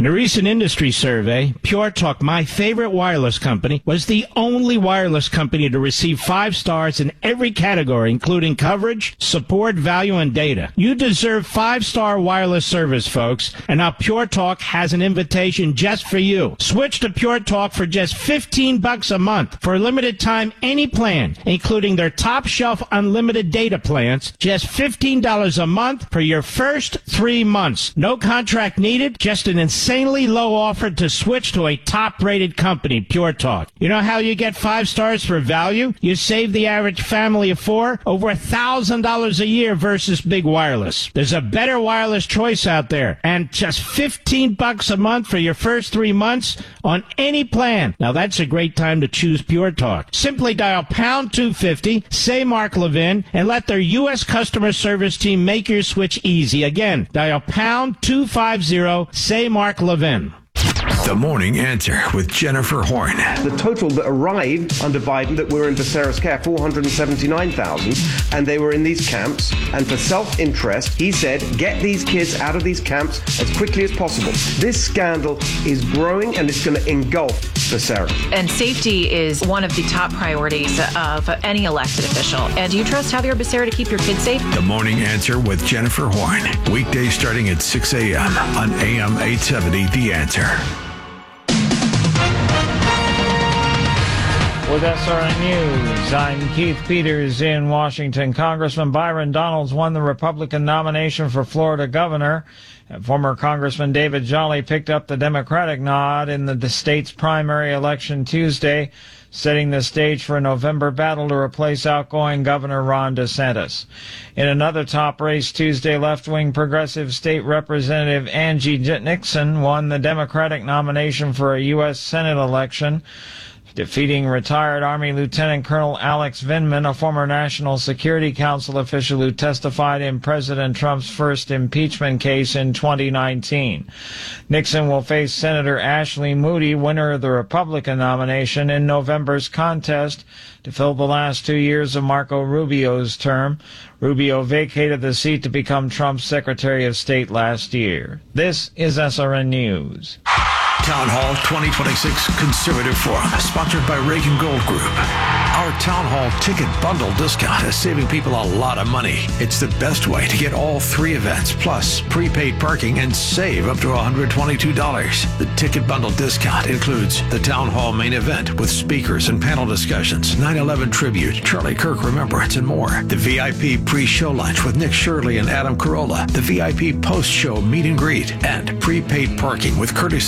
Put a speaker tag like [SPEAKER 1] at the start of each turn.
[SPEAKER 1] In a recent industry survey, Pure Talk, my favorite wireless company, was the only wireless company to receive 5 stars in every category, including coverage, support, value, and data. You deserve 5-star wireless service, folks, and now Pure Talk has an invitation just for you. Switch to Pure Talk for just $15 a month. For a limited time, any plan, including their top-shelf unlimited data plans, just $15 a month for your first 3 months. No contract needed, just an insanely low offer to switch to a top-rated company, Pure Talk. You know how you get 5 stars for value? You save the average family of 4 over $1,000 a year versus big wireless. There's a better wireless choice out there, and just $15 a month for your first 3 months on any plan. Now that's a great time to choose Pure Talk. Simply dial pound 250, say Mark Levin, and let their U.S. customer service team make your switch easy. Again, dial pound 250, say Mark Levin.
[SPEAKER 2] The Morning Answer with Jennifer Horn.
[SPEAKER 3] The total that arrived under Biden that were in Becerra's care, 479,000, and they were in these camps. And for self-interest, he said, get these kids out of these camps as quickly as possible. This scandal is growing, and it's going to engulf Becerra.
[SPEAKER 4] And safety is one of the top priorities of any elected official. And do you trust Javier Becerra to keep your kids safe?
[SPEAKER 2] The Morning Answer with Jennifer Horn. Weekdays starting at 6 a.m. on AM 870, The Answer.
[SPEAKER 5] With SRN News, I'm Keith Peters in Washington. Congressman Byron Donalds won the Republican nomination for Florida governor. And former Congressman David Jolly picked up the Democratic nod in the state's primary election Tuesday, setting the stage for a November battle to replace outgoing Governor Ron DeSantis. In another top race Tuesday, left-wing progressive state representative Angie Nixon won the Democratic nomination for a U.S. Senate election, defeating retired Army Lieutenant Colonel Alex Vindman, a former National Security Council official who testified in President Trump's first impeachment case in 2019. Nixon will face Senator Ashley Moody, winner of the Republican nomination, in November's contest to fill the last 2 years of Marco Rubio's term. Rubio vacated the seat to become Trump's Secretary of State last year. This is SRN News.
[SPEAKER 2] Town Hall 2026 Conservative Forum, sponsored by Reagan Gold Group. Our Town Hall ticket bundle discount is saving people a lot of money. It's the best way to get all 3 events, plus prepaid parking, and save up to $122. The ticket bundle discount includes the Town Hall main event with speakers and panel discussions, 9/11 tribute, Charlie Kirk Remembrance, and more. The VIP pre-show lunch with Nick Shirley and Adam Carolla. The VIP post-show meet and greet, and prepaid parking with courtesy